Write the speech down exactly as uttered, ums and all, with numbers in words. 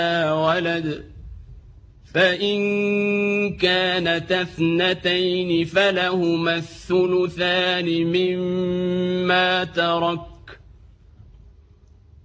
ولد فإن كانتا اثنتين فلهما الثلثان مما ترك